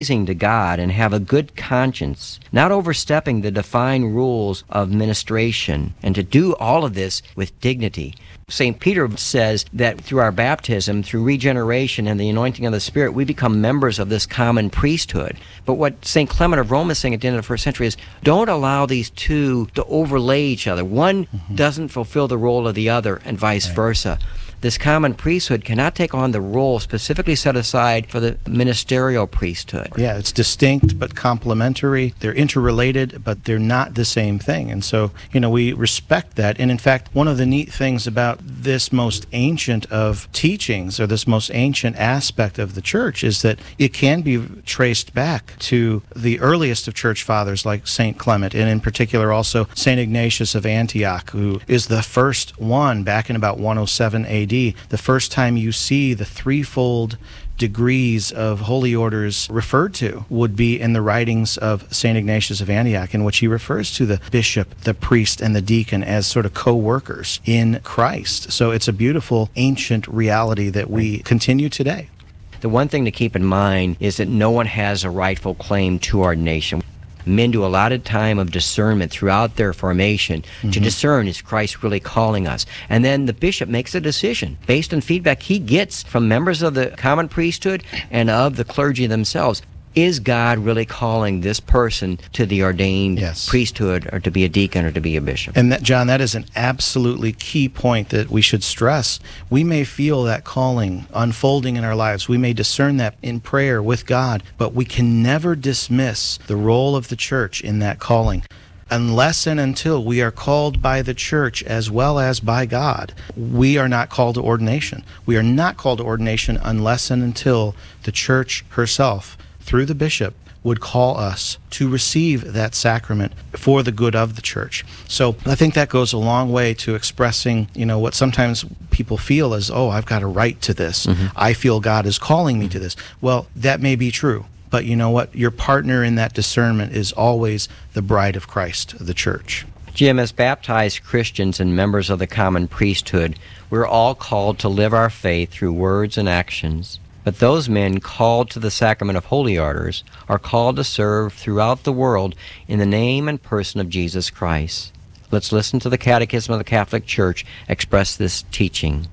to God and have a good conscience, not overstepping the defined rules of ministration, and to do all of this with dignity. St. Peter says that through our baptism, through regeneration and the anointing of the Spirit, we become members of this common priesthood. But what St. Clement of Rome is saying at the end of the first century is, don't allow these two to overlay each other. One doesn't fulfill the role of the other, and vice versa. This common priesthood cannot take on the role specifically set aside for the ministerial priesthood. Yeah, it's distinct but complementary. They're interrelated, but they're not the same thing. And so, we respect that. And in fact, one of the neat things about this most ancient of teachings, or this most ancient aspect of the church, is that it can be traced back to the earliest of church fathers like St. Clement, and in particular also St. Ignatius of Antioch, who is the first one back in about 107 AD. The first time you see the threefold degrees of holy orders referred to would be in the writings of St. Ignatius of Antioch, in which he refers to the bishop, the priest, and the deacon as sort of co-workers in Christ. So it's a beautiful ancient reality that we continue today. The one thing to keep in mind is that no one has a rightful claim to ordination. Men do a lot of time of discernment throughout their formation to discern, is Christ really calling us? And then the bishop makes a decision based on feedback he gets from members of the common priesthood and of the clergy themselves. Is God really calling this person to the ordained priesthood, or to be a deacon, or to be a bishop? And that, John, that is an absolutely key point that we should stress. We may feel that calling unfolding in our lives. We may discern that in prayer with God, but we can never dismiss the role of the church in that calling. Unless and until we are called by the church as well as by God, we are not called to ordination. We are not called to ordination unless and until the church herself, through the bishop, would call us to receive that sacrament for the good of the church. So I think that goes a long way to expressing, what sometimes people feel as, I've got a right to this. I feel God is calling me to this. Well, that may be true. But you know what? Your partner in that discernment is always the bride of Christ, the church. Jim, as baptized Christians and members of the common priesthood, we're all called to live our faith through words and actions. But those men called to the sacrament of holy orders are called to serve throughout the world in the name and person of Jesus Christ. Let's listen to the Catechism of the Catholic Church express this teaching.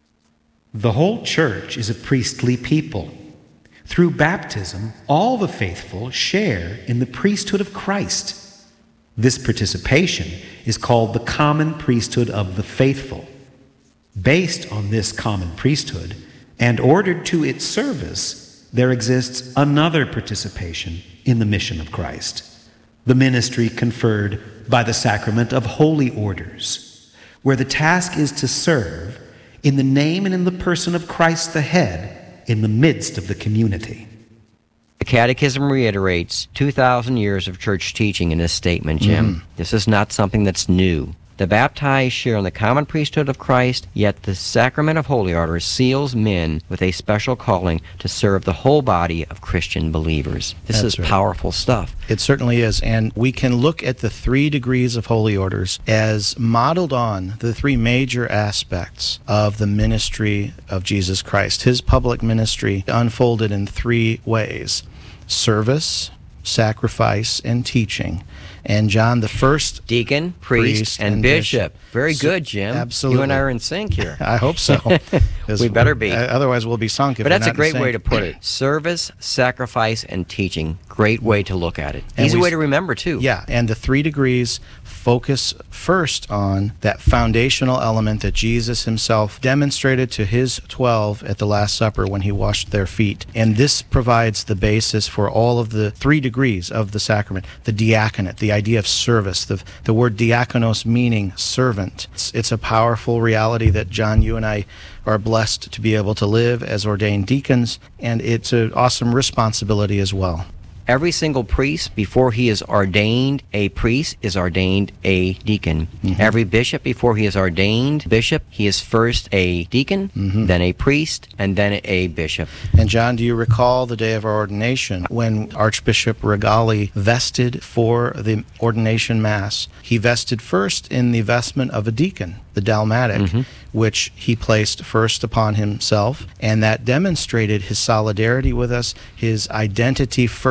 The whole church is a priestly people. Through baptism, all the faithful share in the priesthood of Christ. This participation is called the common priesthood of the faithful. Based on this common priesthood, and ordered to its service, there exists another participation in the mission of Christ, the ministry conferred by the sacrament of holy orders, where the task is to serve in the name and in the person of Christ the head in the midst of the community. The Catechism reiterates 2,000 years of church teaching in this statement, Jim. This is not something that's new. The baptized share in the common priesthood of Christ, yet the sacrament of holy orders seals men with a special calling to serve the whole body of Christian believers. This is powerful stuff. It certainly is, and we can look at the 3 degrees of holy orders as modeled on the 3 major aspects of the ministry of Jesus Christ. His public ministry unfolded in 3 ways: service, sacrifice, and teaching. And John, the first deacon, priest, and bishop. Very good, Jim. Absolutely. You and I are in sync here. I hope so. We better be. Otherwise, we'll be sunk. But that's a great way to put it. Service, sacrifice, and teaching. Great way to look at it. Easy way to remember, too. Yeah, and the 3 degrees focus first on that foundational element that Jesus himself demonstrated to his 12 at the Last Supper when he washed their feet. And this provides the basis for all of the 3 degrees of the sacrament. The diaconate, the idea of service, the word diakonos meaning servant. It's a powerful reality that, John, you and I are blessed to be able to live as ordained deacons, and it's an awesome responsibility as well. Every single priest, before he is ordained a priest, is ordained a deacon. Every bishop, before he is ordained bishop, he is first a deacon, then a priest, and then a bishop. And John, do you recall the day of our ordination when Archbishop Regali vested for the ordination mass? He vested first in the vestment of a deacon, the dalmatic, which he placed first upon himself, and that demonstrated his solidarity with us, his identity first